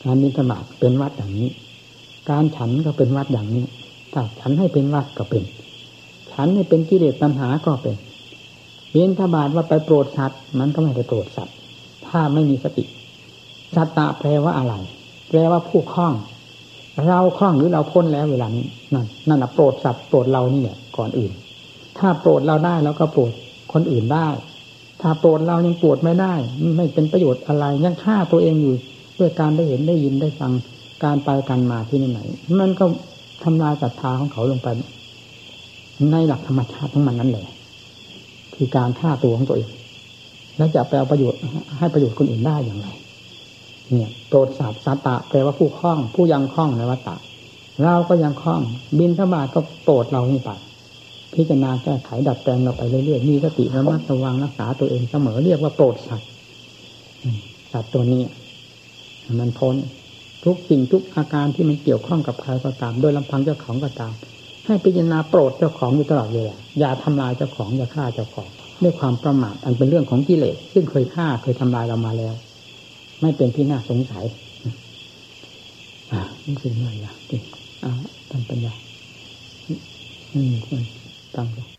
การบิณฑบาตเป็นวัดอย่างนี้การฉันก็เป็นวัดอย่างนี้ถ้าฉันให้เป็นวัดก็เป็นฉันให้เป็นกิเลสตัณหาก็เป็นบิณฑบาตว่าไปโปรดสัตว์มันก็ไม่ไปโปรดสัตว์ถ้าไม่มีสติสัตตะแปลว่าอะไรแปลว่าผู้คล้องเราคล้องหรือเราพ้นแล้วเวลานี้นั่นโปรดสัตว์โปรดเรานี่แหละก่อนอื่นถ้าโปรดเราได้เราก็โปรดคนอื่นได้ถ้าโปรดเรายังโปรดไม่ได้ไม่เป็นประโยชน์อะไรยังฆ่าตัวเองอยู่ด้วยการได้เห็นได้ยินได้ฟังการไปกันมาที่ไหนมันก็ทำลายศรัทธาของเขาลงไปในหลักธรรมชาติของมันนั่นแหละคือการฆ่าตัวของตัวเองแล้วจะไปเอาประโยชน์ให้ประโยชน์คนอื่นได้อย่างไรเนี่ยโปรดสัตว์สัตตะแปลว่าผู้คล้องผู้ยังคล้องในวัฏฏะเราก็ยังคล้องบิณฑบาตก็โปรดเรานี่ไปพิจารณาแก้ไขดัดแปลงเราไปเรื่อยๆมีสติระมัดระวังรักษาตัวเองเสมอเรียกว่าโปรดสัตว์สัตว์ตัวนี้มันพ้นทุกสิ่งทุกอาการที่มันเกี่ยวข้องกับใครก็ตามโดยลำพังเจ้าของก็ตามให้พิจารณาโปรดเจ้าของอยู่ตลอดเลยอย่าทำลายเจ้าของอย่าฆ่าเจ้าของด้วยความประมาทอันเป็นเรื่องของกิเลสซึ่งเคยฆ่าเคยทำลายเรามาแล้วไม่เป็นที่น่าสงสัยนี่สิ่งอะไรล่ะท่านปัญญาคนตั้ง